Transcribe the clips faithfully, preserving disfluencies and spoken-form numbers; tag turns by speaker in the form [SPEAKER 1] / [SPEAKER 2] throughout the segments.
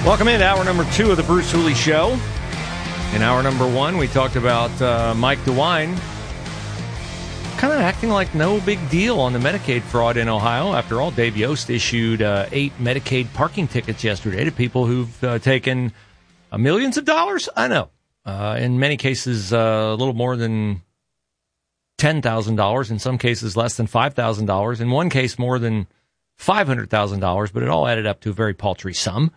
[SPEAKER 1] Welcome into hour number two of the Bruce Hooley Show. In hour number one, we talked about uh, Mike DeWine kind of acting like no big deal on the Medicaid fraud in Ohio. After all, Dave Yost issued uh, eight Medicaid parking tickets yesterday to people who've uh, taken uh, millions of dollars. I know. Uh, in many cases, uh, a little more than ten thousand dollars. In some cases, less than five thousand dollars. In one case, more than five hundred thousand dollars. But it all added up to a very paltry sum.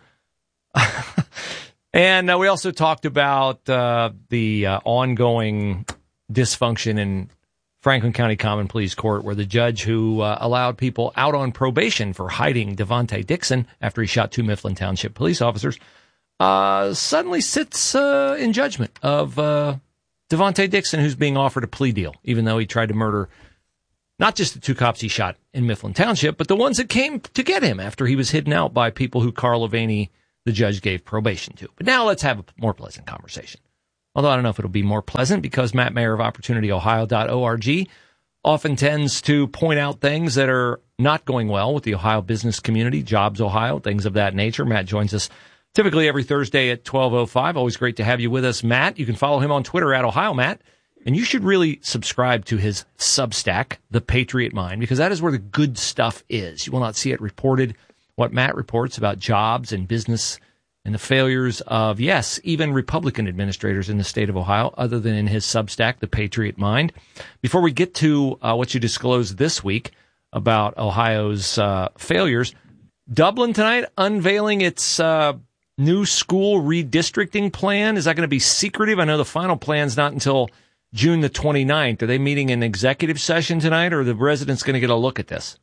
[SPEAKER 1] And uh, we also talked about uh, the uh, ongoing dysfunction in Franklin County Common Pleas Court, where the judge who uh, allowed people out on probation for hiding Devontae Dixon after he shot two Mifflin Township police officers uh, suddenly sits uh, in judgment of uh, Devontae Dixon, who's being offered a plea deal, even though he tried to murder not just the two cops he shot in Mifflin Township, but the ones that came to get him after he was hidden out by people who Carl Levaney, the judge, gave probation to. But now let's have a more pleasant conversation. Although I don't know if it'll be more pleasant because Matt Mayer of opportunity ohio dot org often tends to point out things that are not going well with the Ohio business community, Jobs Ohio, things of that nature. Matt joins us typically every Thursday at twelve oh five. Always great to have you with us, Matt. You can follow him on Twitter at Ohio Matt. And you should really subscribe to his Substack, The Patriot Mind, because that is where the good stuff is. You will not see it reported. What Matt reports about jobs and business and the failures of, yes, even Republican administrators in the state of Ohio, other than in his Substack, The Patriot Mind. Before we get to uh, what you disclosed this week about Ohio's uh, failures, Dublin tonight unveiling its uh, new school redistricting plan. Is that going to be secretive? I know the final plan's not until June the twenty-ninth. Are they meeting an executive session tonight, or are the residents going to get a look at this?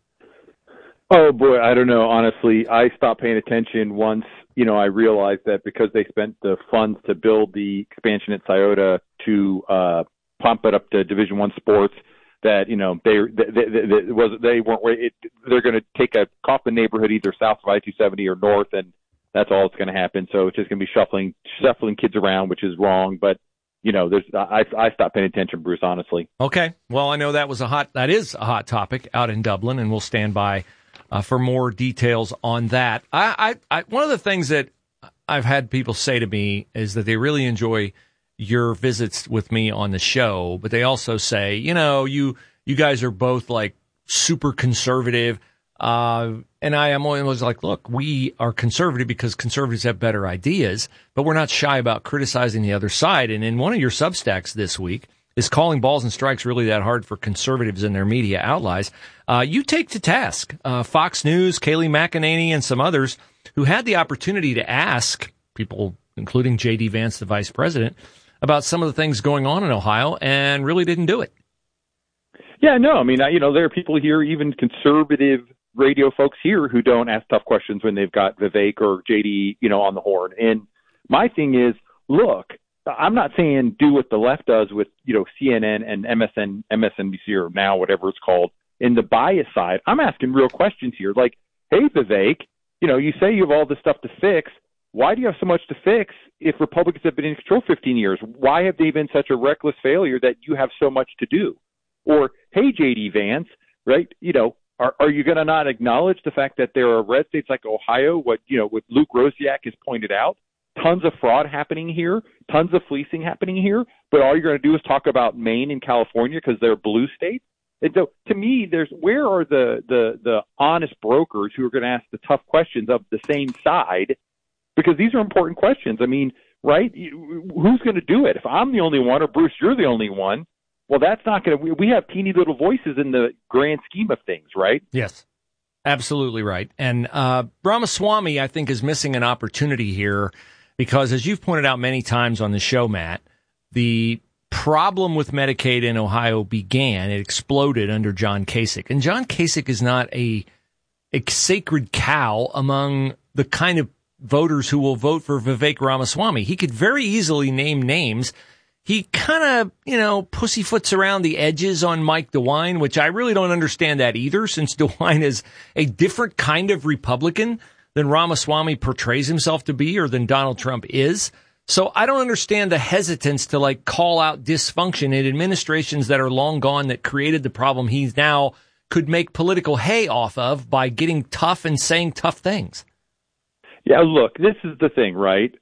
[SPEAKER 2] Oh, boy, I don't know. Honestly, I stopped paying attention once, you know, I realized that because they spent the funds to build the expansion at Scioto to uh, pump it up to Division One sports, that, you know, they they, they, they, was, they weren't it, they're going to take a Kaufman neighborhood either south of I two seventy or north, and that's all that's going to happen. So it's just going to be shuffling shuffling kids around, which is wrong. But, you know, there's I, I stopped paying attention, Bruce, honestly.
[SPEAKER 1] Okay. Well, I know that was a hot that is a hot topic out in Dublin, and we'll stand by Uh, for more details on that. I, I, I, one of the things that I've had people say to me is that they really enjoy your visits with me on the show, but they also say, you know, you you guys are both like super conservative. Uh, and I am always like, look, we are conservative because conservatives have better ideas, but we're not shy about criticizing the other side. And in one of your Substacks this week, is calling balls and strikes really that hard for conservatives and their media outlets? Uh, you take to task uh, Fox News, Kayleigh McEnany, and some others who had the opportunity to ask people, including J D. Vance, the vice president, about some of the things going on in Ohio, and really didn't do it.
[SPEAKER 2] Yeah, no, I mean, you know, there are people here, even conservative radio folks here, who don't ask tough questions when they've got Vivek or J D, you know, on the horn. And my thing is, look, I'm not saying do what the left does with, you know, C N N and M S N, M S N B C, or now whatever it's called, in the bias side. I'm asking real questions here. Like, hey, Vivek, you know, you say you have all this stuff to fix. Why do you have so much to fix if Republicans have been in control fifteen years? Why have they been such a reckless failure that you have so much to do? Or, hey, J D. Vance, right, you know, are, are you going to not acknowledge the fact that there are red states like Ohio, what, you know, what Luke Rosiak has pointed out? Tons of fraud happening here, tons of fleecing happening here, but all you're going to do is talk about Maine and California because they're blue states? And so, to me, there's where are the, the, the honest brokers who are going to ask the tough questions of the same side? Because these are important questions. I mean, right? Who's going to do it? If I'm the only one, or Bruce, you're the only one, well, that's not going to – we have teeny little voices in the grand scheme of things, right?
[SPEAKER 1] Yes, absolutely right. And uh, Ramaswamy, I think, is missing an opportunity here because, as you've pointed out many times on the show, Matt, the – problem with Medicaid in Ohio began, it exploded under John Kasich. And John Kasich is not a, a sacred cow among the kind of voters who will vote for Vivek Ramaswamy. He could very easily name names. He kind of, you know, pussyfoots around the edges on Mike DeWine, which I really don't understand that either, since DeWine is a different kind of Republican than Ramaswamy portrays himself to be or than Donald Trump is. So I don't understand the hesitance to like call out dysfunction in administrations that are long gone that created the problem he's now could make political hay off of by getting tough and saying tough things.
[SPEAKER 2] Yeah, look, this is the thing, right?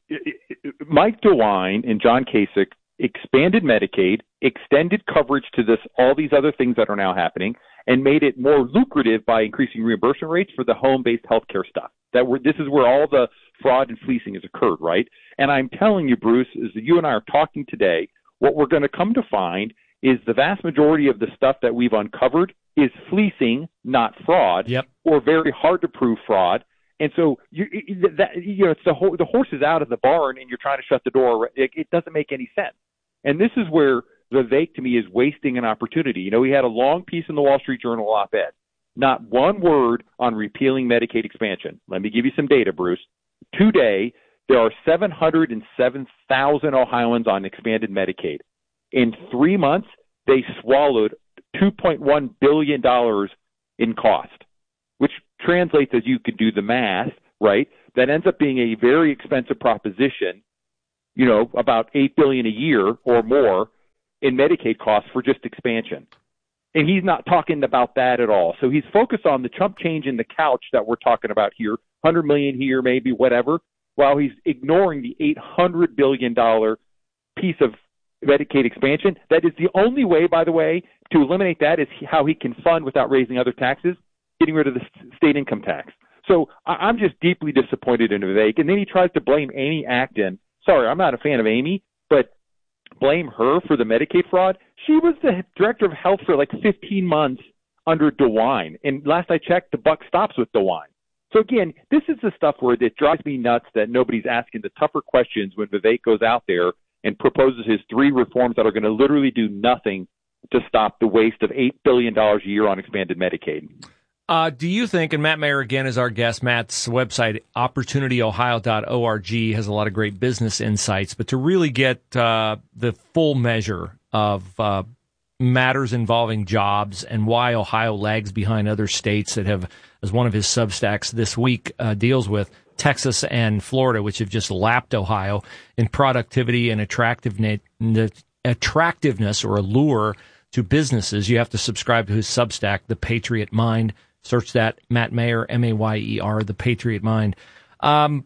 [SPEAKER 2] Mike DeWine and John Kasich expanded Medicaid, extended coverage to this, all these other things that are now happening, and made it more lucrative by increasing reimbursement rates for the home-based healthcare stuff. That we're, this is where all the fraud and fleecing has occurred, right? And I'm telling you, Bruce, as you and I are talking today, what we're going to come to find is the vast majority of the stuff that we've uncovered is fleecing, not fraud,
[SPEAKER 1] yep.
[SPEAKER 2] or very hard to prove fraud. And so you, that, you know, it's the, ho- the horse is out of the barn, and you're trying to shut the door. It, it doesn't make any sense. And this is where Vivek, to me, is wasting an opportunity. You know, he had a long piece in the Wall Street Journal op-ed. Not one word on repealing Medicaid expansion. Let me give you some data, Bruce. Today, there are seven hundred seven thousand Ohioans on expanded Medicaid. In three months, they swallowed two point one billion dollars in cost, which translates, as you could do the math, right? That ends up being a very expensive proposition, you know, about eight billion dollars a year or more in Medicaid costs for just expansion. And he's not talking about that at all. So he's focused on the chump change in the couch that we're talking about here, one hundred million dollars here, maybe, whatever, while he's ignoring the eight hundred billion dollars piece of Medicaid expansion. That is the only way, by the way, to eliminate that is how he can fund without raising other taxes, getting rid of the state income tax. So I'm just deeply disappointed in Vivek. And then he tries to blame Amy Acton. Sorry, I'm not a fan of Amy, but blame her for the Medicaid fraud. She was the director of health for like fifteen months under DeWine. And last I checked, the buck stops with DeWine. So again, this is the stuff where it drives me nuts that nobody's asking the tougher questions when Vivek goes out there and proposes his three reforms that are going to literally do nothing to stop the waste of eight billion dollars a year on expanded Medicaid.
[SPEAKER 1] Uh, do you think, and Matt Mayer again is our guest, Matt's website, opportunity ohio dot org, has a lot of great business insights, but to really get uh, the full measure of uh, matters involving jobs and why Ohio lags behind other states that have, as one of his Substacks this week uh, deals with, Texas and Florida, which have just lapped Ohio in productivity and attractiveness, attractiveness or allure to businesses. You have to subscribe to his Substack, The Patriot Mind. Search that, Matt Mayer, M A Y E R, The Patriot Mind. Um,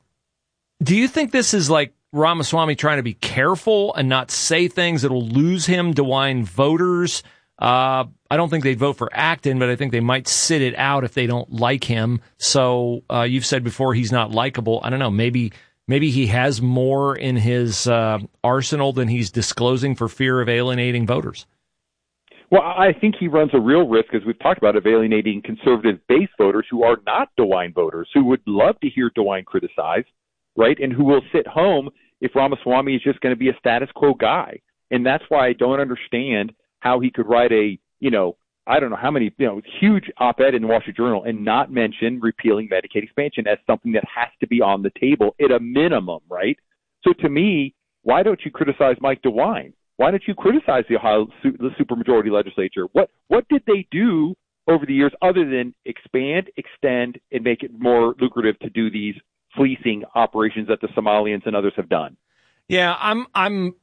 [SPEAKER 1] do you think this is like Ramaswamy trying to be careful and not say things that will lose him DeWine voters? Uh, I don't think they'd vote for Acton, but I think they might sit it out if they don't like him. So uh, you've said before he's not likable. I don't know. Maybe maybe he has more in his uh, arsenal than he's disclosing for fear of alienating voters.
[SPEAKER 2] Well, I think he runs a real risk, as we've talked about, of alienating conservative base voters who are not DeWine voters, who would love to hear DeWine criticized, right, and who will sit home if Ramaswamy is just going to be a status quo guy. And that's why I don't understand how he could write a, you know, I don't know how many, you know, huge op-ed in the Wall Street Journal and not mention repealing Medicaid expansion as something that has to be on the table at a minimum, right? So to me, why don't you criticize Mike DeWine? Why don't you criticize the Ohio the supermajority legislature? What what did they do over the years other than expand, extend, and make it more lucrative to do these fleecing operations that the Somalians and others have done?
[SPEAKER 1] Yeah, I'm I'm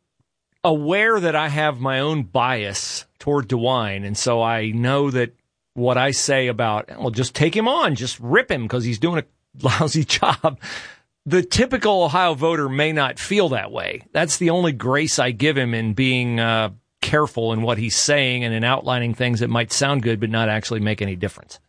[SPEAKER 1] aware that I have my own bias toward DeWine, and so I know that what I say about, well, just take him on, just rip him because he's doing a lousy job. The typical Ohio voter may not feel that way. That's the only grace I give him in being uh, careful in what he's saying and in outlining things that might sound good but not actually make any difference.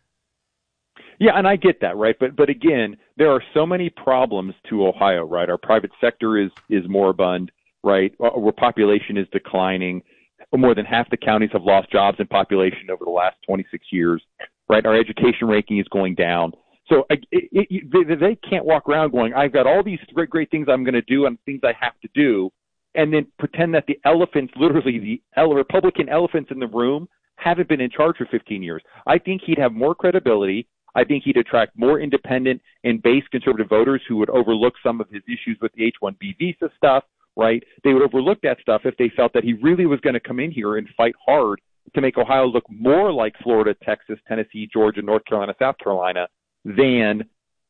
[SPEAKER 2] Yeah, and I get that, right? But but again, there are so many problems to Ohio, right? Our private sector is is moribund, right? Our population is declining. More than half the counties have lost jobs and population over the last twenty-six years, right? Our education ranking is going down. So it, it, it, they can't walk around going, I've got all these great, great things I'm going to do and things I have to do, and then pretend that the elephants, literally the ele- Republican elephants in the room, haven't been in charge for fifteen years. I think he'd have more credibility. I think he'd attract more independent and base conservative voters who would overlook some of his issues with the H one B visa stuff, right? They would overlook that stuff if they felt that he really was going to come in here and fight hard to make Ohio look more like Florida, Texas, Tennessee, Georgia, North Carolina, South Carolina, than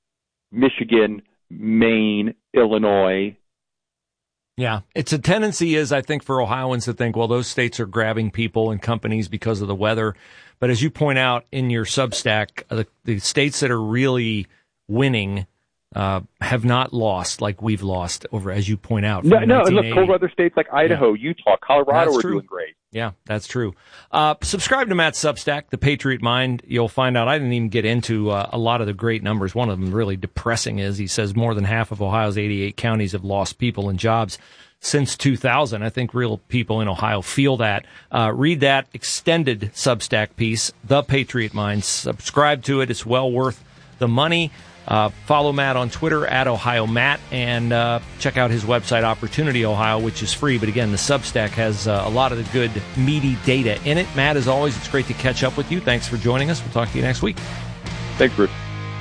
[SPEAKER 2] Michigan, Maine, Illinois.
[SPEAKER 1] Yeah, it's a tendency is, I think, for Ohioans to think, well, those states are grabbing people and companies because of the weather. But as you point out in your Substack, the, the states that are really winning uh, have not lost like we've lost over, as you point out.
[SPEAKER 2] No, no, and look, cold weather states like Idaho, yeah. Utah, Colorado
[SPEAKER 1] that's
[SPEAKER 2] are
[SPEAKER 1] true.
[SPEAKER 2] doing great.
[SPEAKER 1] Yeah, that's true. Uh, subscribe to Matt's Substack, The Patriot Mind. You'll find out I didn't even get into uh, a lot of the great numbers. One of them really depressing is he says more than half of Ohio's eighty-eight counties have lost people and jobs since two thousand. I think real people in Ohio feel that. Uh, read that extended Substack piece, The Patriot Mind. Subscribe to it. It's well worth the money. Uh, follow Matt on Twitter, at Ohio Matt, and uh, check out his website, Opportunity Ohio, which is free. But again, the Substack has uh, a lot of the good, meaty data in it. Matt, as always, it's great to catch up with you. Thanks for joining us. We'll talk to you next week.
[SPEAKER 2] Thanks, Bruce.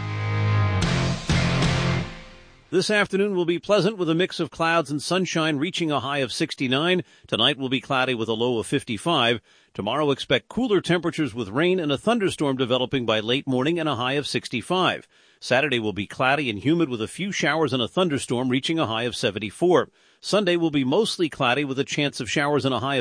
[SPEAKER 3] This afternoon will be pleasant with a mix of clouds and sunshine, reaching a high of sixty-nine. Tonight will be cloudy with a low of fifty-five. Tomorrow expect cooler temperatures with rain and a thunderstorm developing by late morning and a high of sixty-five. Saturday will be cloudy and humid with a few showers and a thunderstorm reaching a high of seventy-four. Sunday will be mostly cloudy with a chance of showers and a high of